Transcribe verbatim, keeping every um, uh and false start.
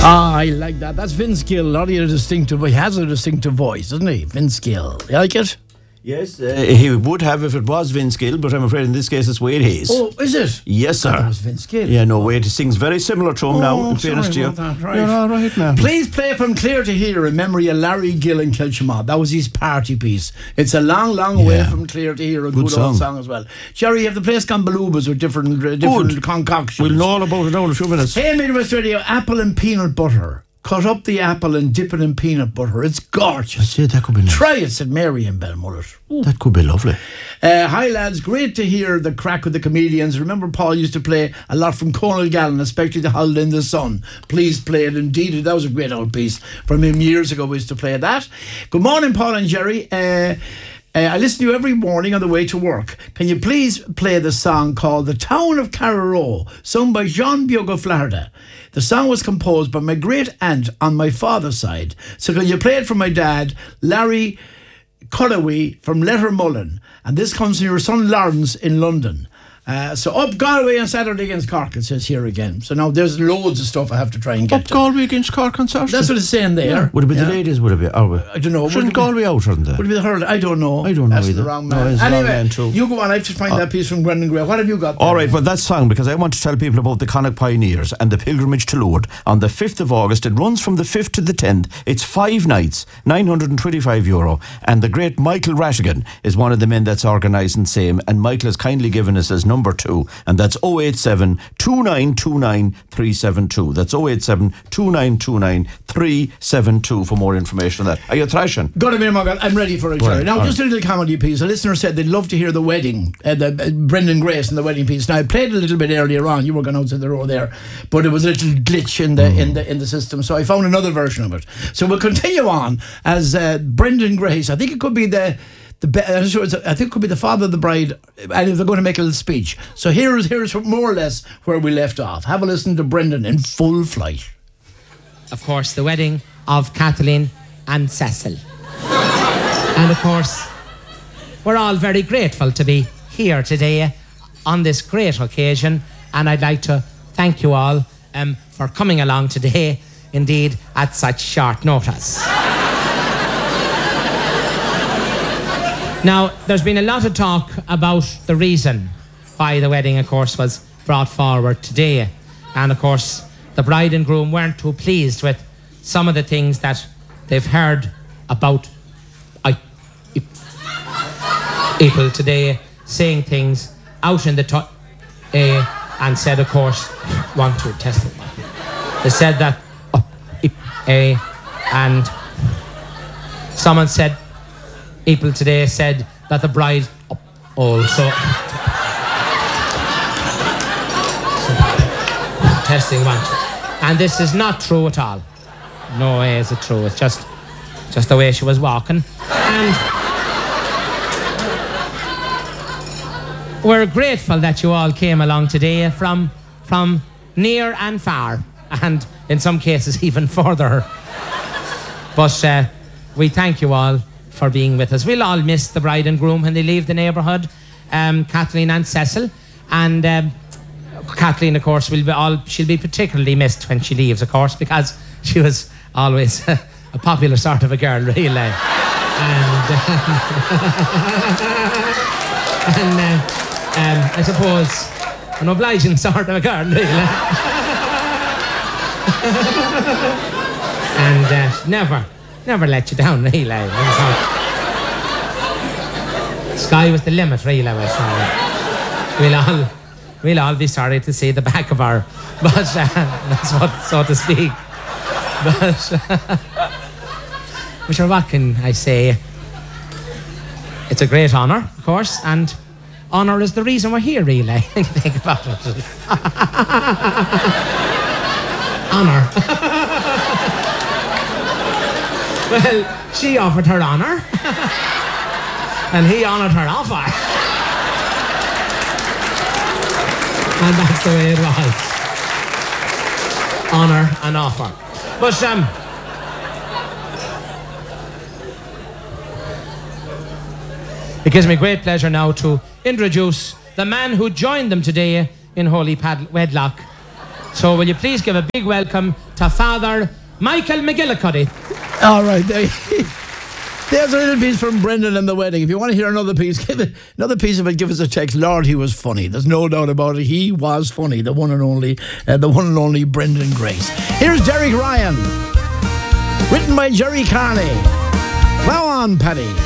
Ah, I like that. That's Vince Gill. Not a distinctive. He has a distinctive voice, doesn't he? Vince Gill. You like it? Yes, uh, he would have if it was Vince Gill, but I'm afraid in this case it's Wade Hayes. Oh, is it? Yes, sir. That was Vince Gill. Yeah, no, Wade sings very similar to him oh, now, in fairness to you. That, right. You're all right, man. Please play From Clear to Here in memory of Larry Gill and Kilchimod. That was his party piece. It's a long, long yeah. way from Clear to Here. A good, good song. old song as well. Jerry, you have the place gone Balubas with different, uh, different good. concoctions. We'll know all about it now in a few minutes. Hey, Midwest Radio, apple and peanut butter. Cut up the apple and dip it in peanut butter. It's gorgeous. Yeah, that could be nice. Try it, said Mary in Belmullet. Ooh. That could be lovely. Uh, hi, lads. Great to hear the crack with the comedians. Remember, Paul used to play a lot from Conal Gallen, especially The Holiday in the Sun. Please play it. Indeed, that was a great old piece from him years ago. We used to play that. Good morning, Paul and Jerry. Uh, Uh, I listen to you every morning on the way to work. Can you please play the song called The Town of Carraroe, sung by Jean Bioga Flarda? The song was composed by my great aunt on my father's side. So can you play it for my dad, Larry Culloway from Lettermullen? And this comes from your son Lawrence in London. Uh, so up Galway on Saturday against Cork, it says here again. So now there's loads of stuff I have to try and get Up to. Galway against Cork on Saturday? That's what it's saying there. Yeah. Would it be yeah. the ladies? Would it be? Or I don't know. Shouldn't Galway out, shouldn't they? Would it be the hurl? I don't know. I don't know That's either. the wrong No, man. it's the anyway, wrong man too. You go on. I have to find uh, that piece from Brendan Gray. What have you got there? All right, well, that song, because I want to tell people about the Connacht Pioneers and the pilgrimage to Lourdes on the fifth of August. It runs from the fifth to the tenth. It's five nights, nine hundred twenty-five euro. And the great Michael Rattigan is one of the men that's organising same. And Michael has kindly given us his number two, and that's oh eight seven, two nine two nine, three seven two. That's oh eight seven, two nine two nine, three seven two for more information on that. Are you thrashing? Got a minute, Morgan. I'm ready for it, Jerry. Right, Now, just right. a little comedy piece. A listener said they'd love to hear the wedding, uh, the uh, Brendan Grace and the wedding piece. Now, I played a little bit earlier on. You were going out to the row there, but it was a little glitch in the mm. in the in the system, so I found another version of it. So we'll continue on as uh, Brendan Grace. I think it could be the. The be- I'm sure it's, I think it could be the father of the bride, and if they're going to make a little speech. So here's here's more or less where we left off. Have a listen to Brendan in full flight. Of course, the wedding of Kathleen and Cecil. And of course, we're all very grateful to be here today on this great occasion, and I'd like to thank you all um, for coming along today, indeed, at such short notice. Now, there's been a lot of talk about the reason why the wedding, of course, was brought forward today. And, of course, the bride and groom weren't too pleased with some of the things that they've heard about I, people today saying things out in the to- uh, and said, of course, want to test it. They said that uh, uh, and someone said people today said that the bride also testing one, and this is not true at all. No way is it true. It's just just the way she was walking. And we're grateful that you all came along today from from near and far, and in some cases even further. But uh, we thank you all for being with us. We'll all miss the bride and groom when they leave the neighbourhood, um, Kathleen and Cecil. And um, Kathleen, of course, will be all. She'll be particularly missed when she leaves, of course, because she was always a, a popular sort of a girl, really. And, uh, and uh, um, I suppose an obliging sort of a girl, really. And uh, never. Never let you down, really. Sky was the limit, really. Was sorry. We'll all, we'll all be sorry to see the back of her, but uh, that's what, so to speak. But, uh, but sure, what can I say? It's a great honour, of course, and honour is the reason we're here, really. Think about it. Honour. Well, she offered her honour, and he honoured her offer. And that's the way it was. Honour and offer. But, um... it gives me great pleasure now to introduce the man who joined them today in holy pad- wedlock, So will you please give a big welcome to Father Michael McGillicuddy. All right, there, there's a little piece from Brendan and the wedding. If you want to hear another piece, give it another piece of it. Give us a text. Lord, he was funny. There's no doubt about it. He was funny. The one and only, uh, the one and only Brendan Grace. Here's Derek Ryan, written by Jerry Carney. Plow on, Paddy.